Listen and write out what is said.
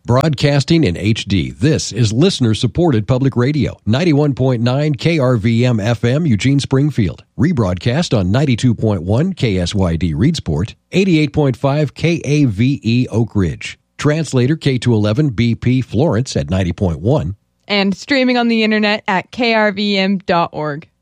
Broadcasting in HD, this is listener-supported public radio. 91.9 KRVM FM, Eugene, Springfield. Rebroadcast on 92.1 KSYD, Reedsport. 88.5 KAVE, Oak Ridge. Translator K211 BP, Florence at 90.1. And streaming on the internet at krvm.org.